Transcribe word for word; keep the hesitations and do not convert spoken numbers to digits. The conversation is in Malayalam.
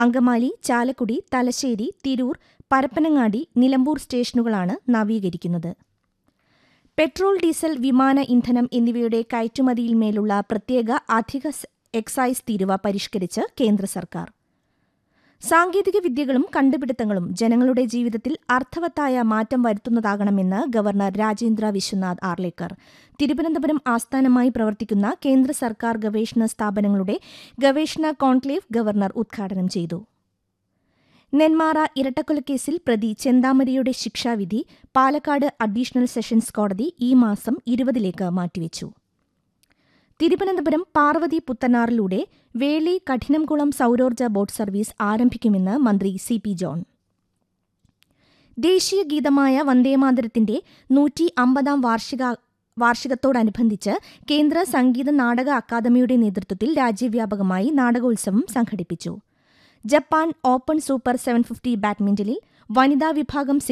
അങ്കമാലി, ചാലക്കുടി, തലശ്ശേരി, തിരൂർ, പരപ്പനങ്ങാടി, നിലമ്പൂർ സ്റ്റേഷനുകളാണ് നവീകരിക്കുന്നത്. പെട്രോൾ, ഡീസൽ, വിമാന ഇന്ധനം എന്നിവയുടെ കയറ്റുമതിയിന്മേലുള്ള പ്രത്യേക അധിക എക്സൈസ് തീരുവ പരിഷ്കരിച്ച് കേന്ദ്ര സർക്കാർ. സാങ്കേതിക വിദ്യകളും കണ്ടുപിടുത്തങ്ങളും ജനങ്ങളുടെ ജീവിതത്തിൽ അർത്ഥവത്തായ മാറ്റം വരുത്തുന്നതാകണമെന്ന് ഗവർണർ രാജേന്ദ്ര വിശ്വനാഥ് ആർലേക്കർ. തിരുവനന്തപുരം ആസ്ഥാനമായി പ്രവർത്തിക്കുന്ന കേന്ദ്ര സർക്കാർ ഗവേഷണ സ്ഥാപനങ്ങളുടെ ഗവേഷണ കോൺക്ലേവ് ഗവർണർ ഉദ്ഘാടനം ചെയ്തു. നെന്മാറ ഇരട്ടക്കൊലക്കേസിൽ പ്രതി ചെന്താമരയുടെ ശിക്ഷാവിധി പാലക്കാട് അഡീഷണൽ സെഷൻസ് കോടതി ഈ മാസം ഇരുപതിലേക്ക് മാറ്റിവെച്ചു. തിരുവനന്തപുരം പാർവതി പുത്തനാറിലൂടെ വേളി കഠിനംകുളം സൌരോർജ്ജ ബോട്ട് സർവീസ് ആരംഭിക്കുമെന്ന് മന്ത്രി സി പി ജോൺ. ദേശീയ ഗീതമായ വന്ദേമാതരത്തിന്റെ നൂറ്റി അമ്പതാം വാർഷിക വാർഷികത്തോടനുബന്ധിച്ച് കേന്ദ്ര സംഗീത നാടക അക്കാദമിയുടെ നേതൃത്വത്തിൽ രാജ്യവ്യാപകമായി നാടകോത്സവം സംഘടിപ്പിച്ചു. Japan open super seven fifty ബാഡ്മിന്റണിൽ വനിതാ വിഭാഗം